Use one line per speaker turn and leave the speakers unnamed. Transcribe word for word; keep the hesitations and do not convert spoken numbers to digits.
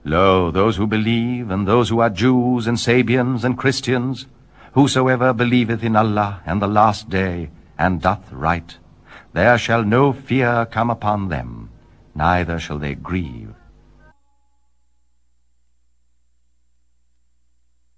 Lo, those who believe, and those who are Jews, and Sabians, and Christians, whosoever believeth in Allah and the last day, and doth right, there shall no fear come upon them, neither shall they grieve.